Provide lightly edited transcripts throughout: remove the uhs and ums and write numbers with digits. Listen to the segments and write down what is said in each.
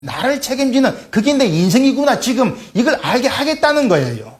나를 책임지는 그게 내 인생이구나. 지금 이걸 알게 하겠다는 거예요.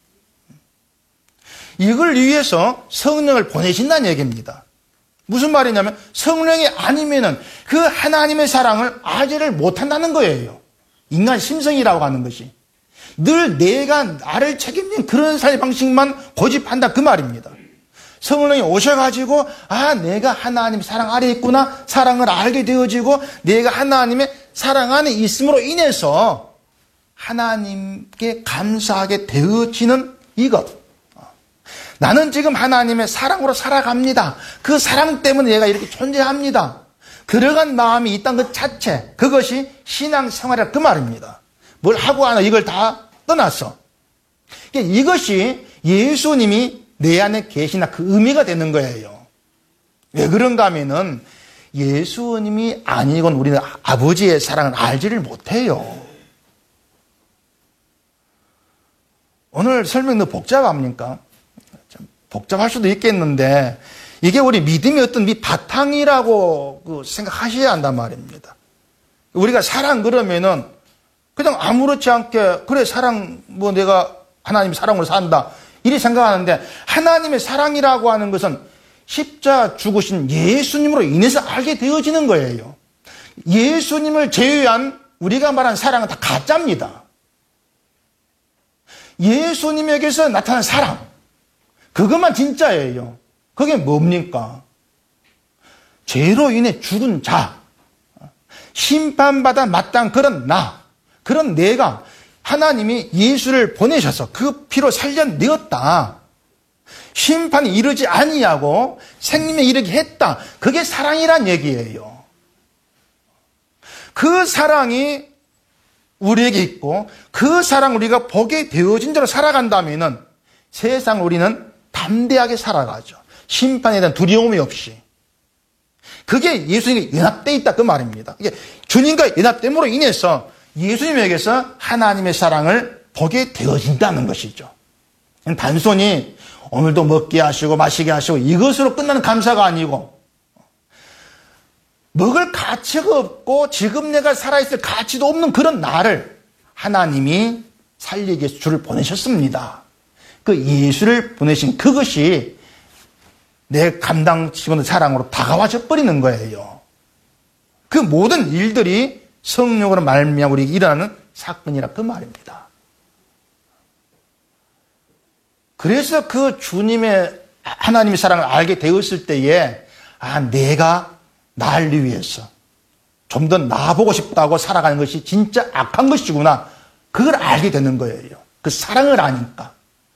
이걸 위해서 성령을 보내신다는 얘기입니다. 무슨 말이냐면 성령이 아니면은 그 하나님의 사랑을 알지를 못한다는 거예요. 인간 심성이라고 하는 것이. 늘 내가 나를 책임진 그런 삶의 방식만 고집한다 그 말입니다. 성령이 오셔가지고 내가 하나님 사랑 아래 있구나. 사랑을 알게 되어지고 내가 하나님의 사랑 안에 있음으로 인해서 하나님께 감사하게 되어지는 이것. 나는 지금 하나님의 사랑으로 살아갑니다. 그 사랑 때문에 내가 이렇게 존재합니다. 들어간 마음이 있다는 것 자체, 그것이 신앙생활이라 그 말입니다. 뭘 하고 하나 이걸 다 떠났어. 이것이 예수님이 내 안에 계시나 그 의미가 되는 거예요. 왜 그런가 하면은 예수님이 아니건 우리는 아버지의 사랑을 알지를 못해요. 오늘 설명 너무 복잡합니까? 복잡할 수도 있겠는데 이게 우리 믿음의 어떤 바탕이라고 생각하셔야 한단 말입니다. 우리가 사랑 그러면은 그냥 아무렇지 않게 그래 사랑 내가 하나님의 사랑으로 산다 이렇게 생각하는데 하나님의 사랑이라고 하는 것은 십자가 죽으신 예수님으로 인해서 알게 되어지는 거예요. 예수님을 제외한 우리가 말하는 사랑은 다 가짜입니다. 예수님에게서 나타난 사랑 그것만 진짜예요. 그게 뭡니까? 죄로 인해 죽은 자, 심판받아 마땅한 그런 내가 하나님이 예수를 보내셔서 그 피로 살려내었다. 심판이 이르지 아니하고 생명에 이르게 했다. 그게 사랑이란 얘기예요. 그 사랑이 우리에게 있고 그 사랑 우리가 보게 되어진 대로 살아간다면은 세상 우리는 담대하게 살아가죠. 심판에 대한 두려움이 없이. 그게 예수님과 연합되어 있다 그 말입니다. 이게 주님과 연합됨으로 인해서 예수님에게서 하나님의 사랑을 보게 되어진다는 것이죠. 단순히 오늘도 먹게 하시고 마시게 하시고 이것으로 끝나는 감사가 아니고 먹을 가치가 없고 지금 내가 살아있을 가치도 없는 그런 나를 하나님이 살리기 위해서 주를 보내셨습니다. 그 예수를 보내신 그것이 내 감당치 못한 사랑으로 다가와져 버리는 거예요. 그 모든 일들이 성령으로 말미암아 우리에게 일어나는 사건이라 그 말입니다. 그래서 그 주님의 하나님의 사랑을 알게 되었을 때에 내가 나를 위해서 좀 더 나아보고 싶다고 살아가는 것이 진짜 악한 것이구나. 그걸 알게 되는 거예요. 그 사랑을 아니까.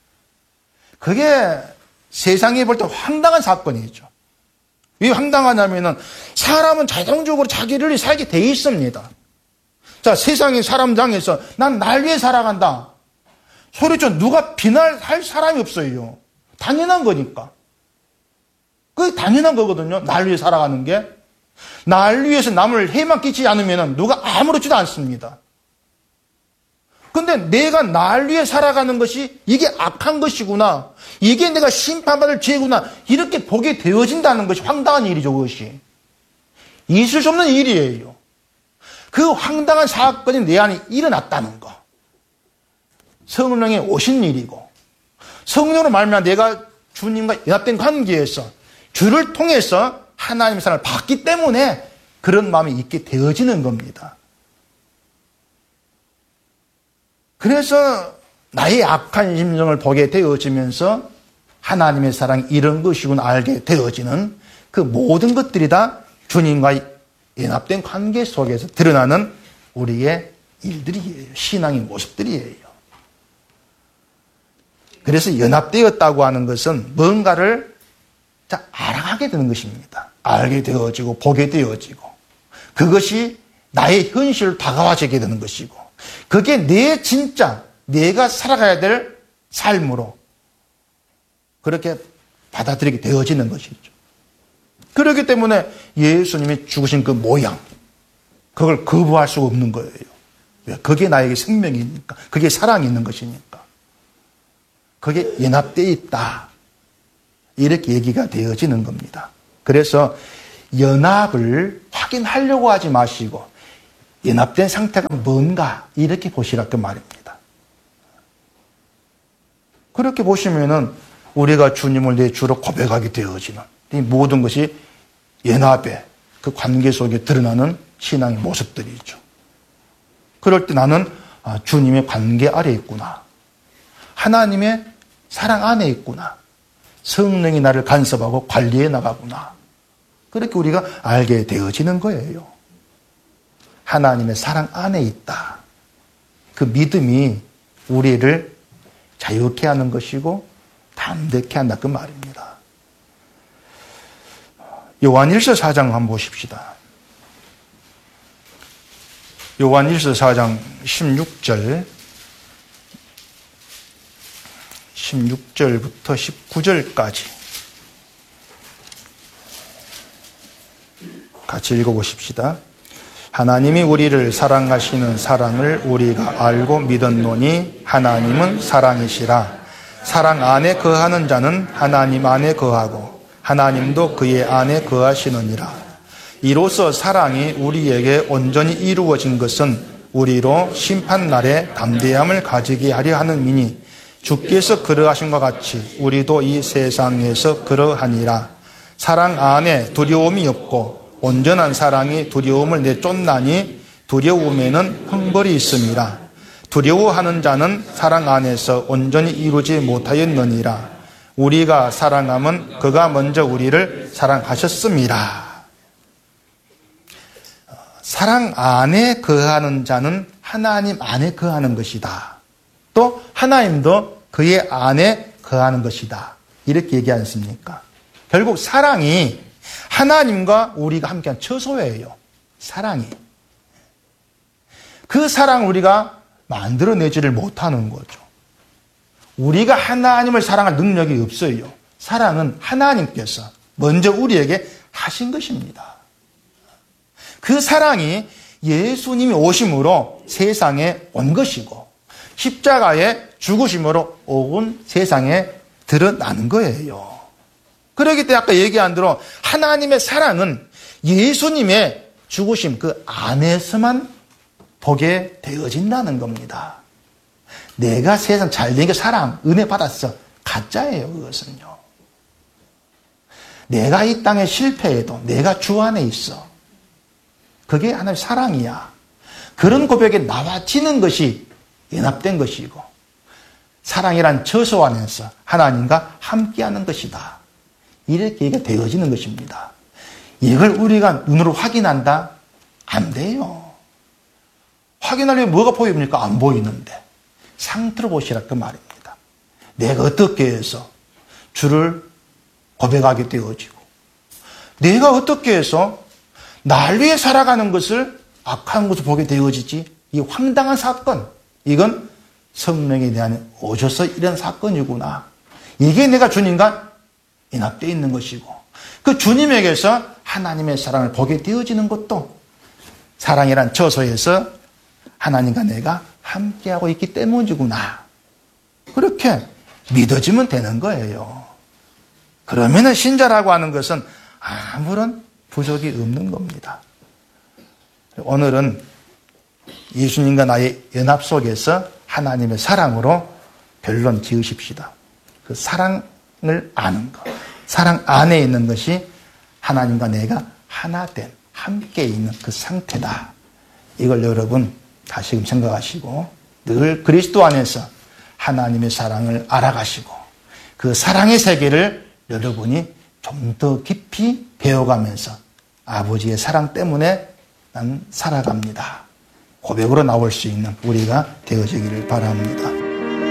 그게 세상에 볼 때 황당한 사건이죠. 왜 황당하냐면은 사람은 자동적으로 자기를 위해 살게 돼 있습니다. 자, 세상의 사람장에서 난 날 위해 살아간다. 소리쳐 누가 비난할 사람이 없어요. 당연한 거니까. 그게 당연한 거거든요. 날 위해 살아가는 게. 날 위해서 남을 해만 끼치지 않으면 누가 아무렇지도 않습니다. 근데 내가 날 위해 살아가는 것이 이게 악한 것이구나. 이게 내가 심판받을 죄구나. 이렇게 보게 되어진다는 것이 황당한 일이죠. 그것이. 있을 수 없는 일이에요. 그 황당한 사건이 내 안에 일어났다는 거. 성령이 오신 일이고 성령으로 말미암아 내가 주님과 연합된 관계에서 주를 통해서 하나님의 사랑을 받기 때문에 그런 마음이 있게 되어지는 겁니다. 그래서 나의 악한 심정을 보게 되어지면서 하나님의 사랑이 이런 것이구나 알게 되어지는 그 모든 것들이 다 주님과 연합된 관계 속에서 드러나는 우리의 일들이에요. 신앙의 모습들이에요. 그래서 연합되었다고 하는 것은 뭔가를 알아가게 되는 것입니다. 알게 되어지고 보게 되어지고 그것이 나의 현실로 다가와지게 되는 것이고 그게 내 진짜 내가 살아가야 될 삶으로 그렇게 받아들이게 되어지는 것이죠. 그렇기 때문에 예수님이 죽으신 그 모양 그걸 거부할 수가 없는 거예요. 왜? 그게 나에게 생명이니까 그게 사랑이 있는 것이니까 그게 연합되어 있다. 이렇게 얘기가 되어지는 겁니다. 그래서 연합을 확인하려고 하지 마시고 연합된 상태가 뭔가 이렇게 보시라 그 말입니다. 그렇게 보시면은 우리가 주님을 내 주로 고백하게 되어지는 이 모든 것이 연합의 그 관계 속에 드러나는 신앙의 모습들이죠. 그럴 때 나는 주님의 관계 아래 있구나. 하나님의 사랑 안에 있구나. 성령이 나를 간섭하고 관리해 나가구나. 그렇게 우리가 알게 되어지는 거예요. 하나님의 사랑 안에 있다. 그 믿음이 우리를 자유케 하는 것이고 담대케 한다 그 말입니다. 요한일서 4장 한번 보십시다. 요한일서 4장 16절부터 19절까지 같이 읽어보십시다. 하나님이 우리를 사랑하시는 사랑을 우리가 알고 믿었노니 하나님은 사랑이시라. 사랑 안에 거하는 자는 하나님 안에 거하고 하나님도 그의 안에 거하시느니라. 이로써 사랑이 우리에게 온전히 이루어진 것은 우리로 심판날에 담대함을 가지게 하려 함이니 주께서 그러하신 것 같이 우리도 이 세상에서 그러하니라. 사랑 안에 두려움이 없고 온전한 사랑이 두려움을 내쫓나니 두려움에는 형벌이 있음이라. 두려워하는 자는 사랑 안에서 온전히 이루지 못하였느니라. 우리가 사랑함은 그가 먼저 우리를 사랑하셨습니다. 사랑 안에 거하는 자는 하나님 안에 거하는 것이다. 또 하나님도 그의 안에 거하는 것이다. 이렇게 얘기하지 않습니까? 결국 사랑이 하나님과 우리가 함께한 처소예요. 사랑이. 그 사랑을 우리가 만들어내지를 못하는 거죠. 우리가 하나님을 사랑할 능력이 없어요. 사랑은 하나님께서 먼저 우리에게 하신 것입니다. 그 사랑이 예수님이 오심으로 세상에 온 것이고 십자가의 죽으심으로 온 세상에 드러나는 거예요. 그러기 때문에 아까 얘기한 대로 하나님의 사랑은 예수님의 죽으심 그 안에서만 보게 되어진다는 겁니다. 내가 세상 잘 되니까 사랑, 은혜 받았어. 가짜예요, 그것은요. 내가 이 땅에 실패해도 내가 주 안에 있어. 그게 하나님의 사랑이야. 그런 고백에 나와지는 것이 연합된 것이고 사랑이란 처소 안에서 하나님과 함께하는 것이다. 이렇게 얘기가 되어지는 것입니다. 이걸 우리가 눈으로 확인한다? 안 돼요. 확인하려면 뭐가 보입니까? 안 보이는데. 상태로 보시라 그 말입니다. 내가 어떻게 해서 주를 고백하게 되어지고 내가 어떻게 해서 날 위해 살아가는 것을 악한 것을 보게 되어지지. 이 황당한 사건. 이건 성령에 대한 오셔서 이런 사건이구나. 이게 내가 주님과 연합되어 있는 것이고 그 주님에게서 하나님의 사랑을 보게 되어지는 것도 사랑이란 처소에서 하나님과 내가 함께하고 있기 때문이구나. 그렇게 믿어지면 되는 거예요. 그러면은 신자라고 하는 것은 아무런 부족이 없는 겁니다. 오늘은 예수님과 나의 연합 속에서 하나님의 사랑으로 결론 지으십시다. 그 사랑을 아는 것, 사랑 안에 있는 것이 하나님과 내가 하나 된, 함께 있는 그 상태다. 이걸 여러분 다시금 생각하시고 늘 그리스도 안에서 하나님의 사랑을 알아가시고 그 사랑의 세계를 여러분이 좀 더 깊이 배워가면서 아버지의 사랑 때문에 난 살아갑니다. 고백으로 나올 수 있는 우리가 되어지기를 바랍니다.